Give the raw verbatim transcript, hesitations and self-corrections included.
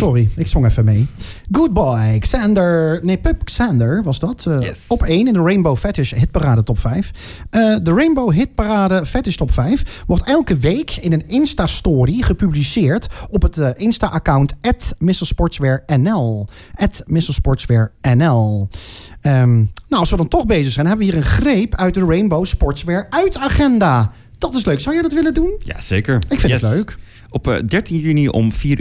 sorry. Ik zong even mee. Good Boy, Xander... Nee, Pup Xander was dat. Uh, Yes. Op één in de Rainbow Fetish Hitparade Top vijf. Uh, de Rainbow Hitparade Fetish Top vijf wordt elke week in een Insta-story gepubliceerd op het uh, Insta-account at Missel Sportswear N L. at Missel Sportswear N L. Um, nou, als we dan toch bezig zijn, hebben we hier een greep uit de Rainbow Sportswear Uitagenda. Dat is leuk. Zou jij dat willen doen? Ja, zeker. Ik vind Yes. het leuk. Op uh, dertien juni om vier